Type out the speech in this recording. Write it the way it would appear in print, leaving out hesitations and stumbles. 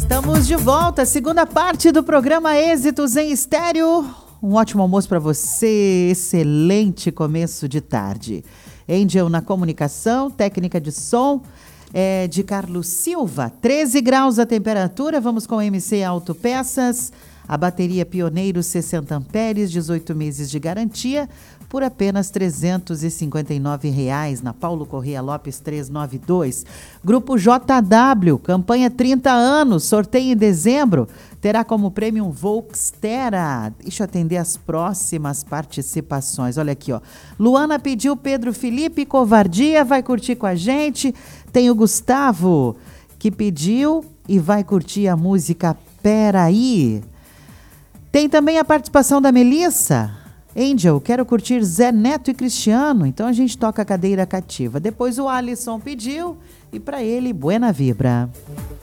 Estamos de volta, segunda parte do programa Êxitos em Estéreo. Um ótimo almoço para você, excelente começo de tarde. Angel na comunicação, técnica de som de Carlos Silva. 13 graus a temperatura, vamos com MC Autopeças. A bateria Pioneiro 60 amperes, 18 meses de garantia, por apenas R$ 359,00 na Paulo Corrêa Lopes 392. Grupo JW, campanha 30 anos, sorteio em dezembro, terá como prêmio um Volkswagen. Deixa eu atender as próximas participações. Olha aqui, ó. Luana pediu Pedro Felipe, Covardia, vai curtir com a gente. Tem o Gustavo, que pediu e vai curtir a música Peraí. Tem também a participação da Melissa. Angel, quero curtir Zé Neto e Cristiano, então a gente toca a Cadeira Cativa. Depois o Alisson pediu e para ele, Buena Vibra.